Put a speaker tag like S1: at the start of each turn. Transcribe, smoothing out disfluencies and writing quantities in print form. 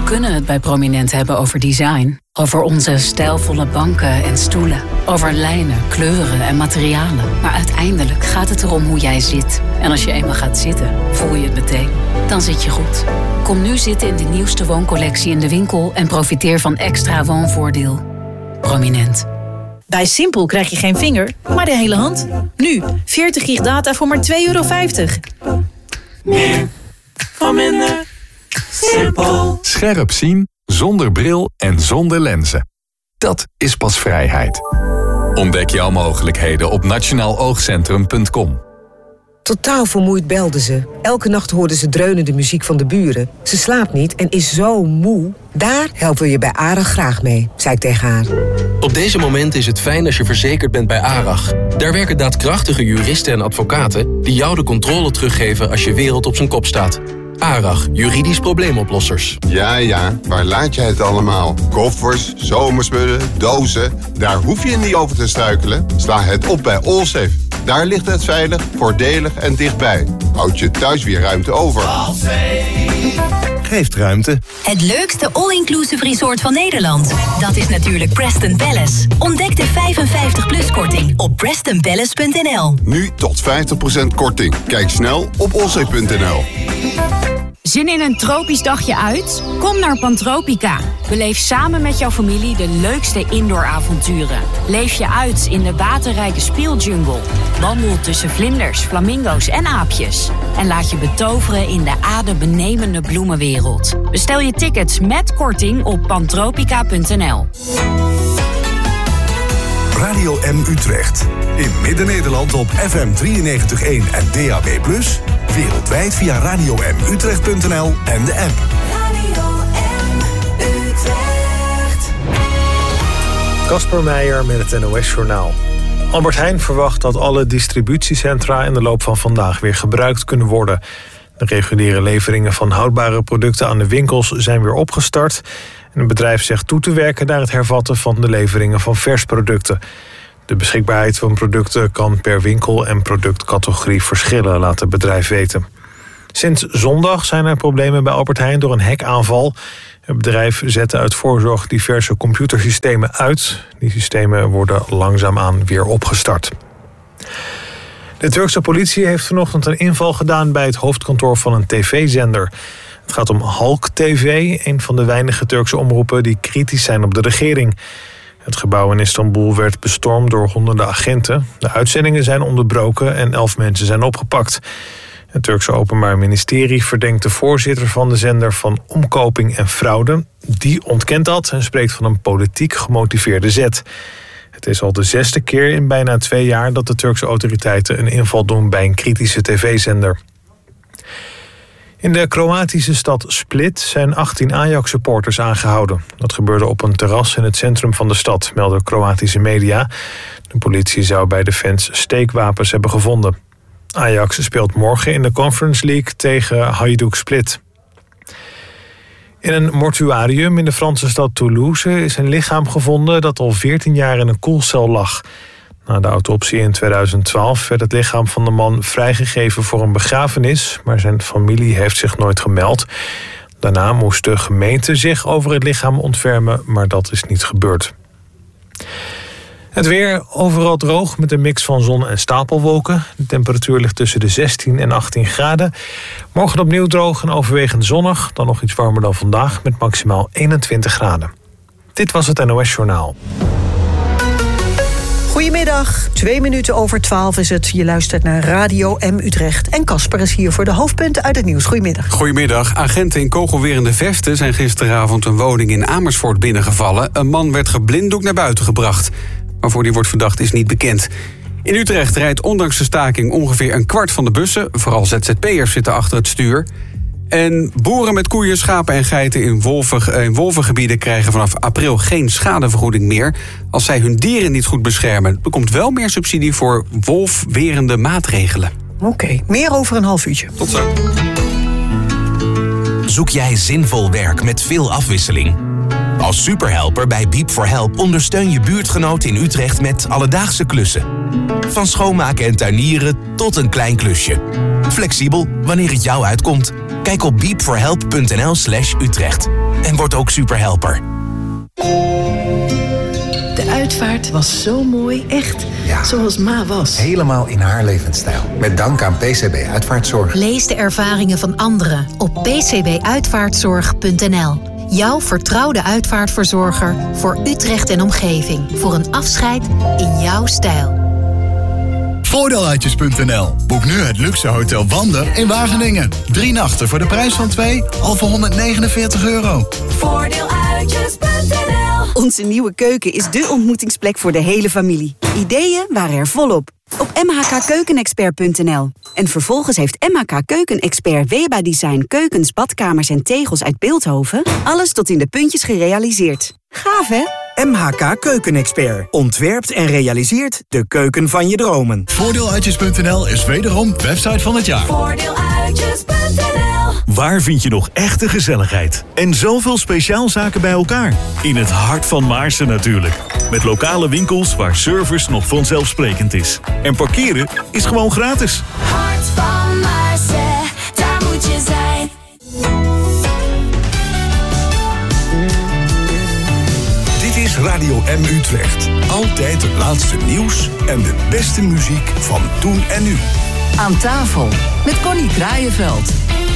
S1: kunnen het bij Prominent hebben over design. Over onze stijlvolle banken en stoelen. Over lijnen, kleuren en materialen. Maar uiteindelijk gaat het erom hoe jij zit. En als je eenmaal gaat zitten, voel je het meteen. Dan zit je goed. Kom nu zitten in de nieuwste wooncollectie in de winkel en profiteer van extra woonvoordeel. Prominent.
S2: Bij Simpel krijg je geen vinger, maar de hele hand. Nu, 40 gig data voor maar €2,50.
S3: Meer van minder. Simpel.
S4: Scherp zien, zonder bril en zonder lenzen. Dat is pas vrijheid. Ontdek jouw mogelijkheden op nationaaloogcentrum.com.
S5: Totaal vermoeid belde ze. Elke nacht hoorde ze dreunende muziek van de buren. Ze slaapt niet en is zo moe. Daar helpen we je bij ARAG graag mee, zei ik tegen haar.
S6: Op deze momenten is het fijn als je verzekerd bent bij ARAG. Daar werken daadkrachtige juristen en advocaten die jou de controle teruggeven als je wereld op zijn kop staat. ARAG, juridisch probleemoplossers.
S7: Ja, waar laat je het allemaal? Koffers, zomerspullen, dozen. Daar hoef je niet over te struikelen. Sla het op bij Allsafe. Daar ligt het veilig, voordelig en dichtbij. Houd je thuis weer ruimte over.
S8: Geeft ruimte.
S9: Het leukste all-inclusive resort van Nederland. Dat is natuurlijk Preston Palace. Ontdek de 55-plus-korting op prestonpalace.nl.
S7: Nu tot 50% korting. Kijk snel op allsafe.nl.
S10: Zin in een tropisch dagje uit? Kom naar Pantropica. Beleef samen met jouw familie de leukste indooravonturen. Leef je uit in de waterrijke speeljungle. Wandel tussen vlinders, flamingo's en aapjes. En laat je betoveren in de adembenemende bloemenwereld. Bestel je tickets met korting op pantropica.nl.
S8: Radio M Utrecht. In Midden-Nederland op FM 93.1 en DAB+. Wereldwijd via radiomutrecht.nl en de app.
S3: Radio M Utrecht.
S11: Kasper Meijer met het NOS-journaal. Albert Heijn verwacht dat alle distributiecentra in de loop van vandaag weer gebruikt kunnen worden. De reguliere leveringen van houdbare producten aan de winkels zijn weer opgestart. En het bedrijf zegt toe te werken naar het hervatten van de leveringen van versproducten. De beschikbaarheid van producten kan per winkel en productcategorie verschillen, laat het bedrijf weten. Sinds zondag zijn er problemen bij Albert Heijn door een hackaanval. Het bedrijf zette uit voorzorg diverse computersystemen uit. Die systemen worden langzaamaan weer opgestart. De Turkse politie heeft vanochtend een inval gedaan bij het hoofdkantoor van een tv-zender. Het gaat om Halk TV, een van de weinige Turkse omroepen die kritisch zijn op de regering. Het gebouw in Istanbul werd bestormd door honderden agenten. De uitzendingen zijn onderbroken en 11 mensen zijn opgepakt. Het Turkse Openbaar Ministerie verdenkt de voorzitter van de zender van omkoping en fraude. Die ontkent dat en spreekt van een politiek gemotiveerde zet. Het is al de 6e keer in bijna 2 jaar dat de Turkse autoriteiten een inval doen bij een kritische tv-zender. In de Kroatische stad Split zijn 18 Ajax-supporters aangehouden. Dat gebeurde op een terras in het centrum van de stad, melden Kroatische media. De politie zou bij de fans steekwapens hebben gevonden. Ajax speelt morgen in de Conference League tegen Hajduk Split. In een mortuarium in de Franse stad Toulouse is een lichaam gevonden dat al 14 jaar in een koelcel lag. Na de autopsie in 2012 werd het lichaam van de man vrijgegeven voor een begrafenis, maar zijn familie heeft zich nooit gemeld. Daarna moest de gemeente zich over het lichaam ontfermen, maar dat is niet gebeurd. Het weer overal droog met een mix van zon en stapelwolken. De temperatuur ligt tussen de 16 en 18 graden. Morgen opnieuw droog en overwegend zonnig. Dan nog iets warmer dan vandaag met maximaal 21 graden. Dit was het NOS Journaal.
S12: Goedemiddag, 12:02 is het. Je luistert naar Radio M Utrecht. En Kasper is hier voor de hoofdpunten uit het nieuws. Goedemiddag.
S13: Goedemiddag. Agenten in kogelwerende vesten zijn gisteravond een woning in Amersfoort binnengevallen. Een man werd geblinddoekt naar buiten gebracht. Waarvoor die wordt verdacht is niet bekend. In Utrecht rijdt ondanks de staking ongeveer een kwart van de bussen. Vooral ZZP'ers zitten achter het stuur. En boeren met koeien, schapen en geiten in wolvengebieden krijgen vanaf april geen schadevergoeding meer als zij hun dieren niet goed beschermen. Er komt wel meer subsidie voor wolfwerende maatregelen.
S12: Oké, meer over een half uurtje.
S13: Tot zo.
S14: Zoek jij zinvol werk met veel afwisseling? Als superhelper bij Beep for Help ondersteun je buurtgenoot in Utrecht met alledaagse klussen. Van schoonmaken en tuinieren tot een klein klusje. Flexibel wanneer het jou uitkomt. Kijk op beepforhelp.nl/Utrecht. En word ook superhelper.
S15: De uitvaart was zo mooi, echt zoals Ma was.
S16: Helemaal in haar levensstijl. Met dank aan PCB Uitvaartzorg.
S17: Lees de ervaringen van anderen op pcbuitvaartzorg.nl. Jouw vertrouwde uitvaartverzorger voor Utrecht en omgeving. Voor een afscheid in jouw stijl.
S18: Voordeeluitjes.nl. Boek nu het luxe hotel Wander in Wageningen. 3 nachten voor de prijs van 2, al voor €149.
S19: Voordeeluitjes.nl. Onze nieuwe keuken is dé ontmoetingsplek voor de hele familie. Ideeën waren er volop. Op mhkkeukenexpert.nl. En vervolgens heeft MHK Keukenexpert Weba Design keukens, badkamers en tegels uit Bilthoven alles tot in de puntjes gerealiseerd. Gaaf, hè?
S20: MHK Keukenexpert ontwerpt en realiseert de keuken van je dromen.
S18: Voordeeluitjes.nl is wederom website van het jaar.
S19: Voordeeluitjes.nl.
S21: Waar vind je nog echte gezelligheid? En zoveel speciaalzaken bij elkaar? In het hart van Maarsen natuurlijk. Met lokale winkels waar service nog vanzelfsprekend is. En parkeren is gewoon gratis.
S3: Hart van Maarsen, daar moet je zijn.
S8: Dit is Radio M Utrecht. Altijd het laatste nieuws en de beste muziek van toen en nu.
S22: Aan tafel met Connie Kraaienveld.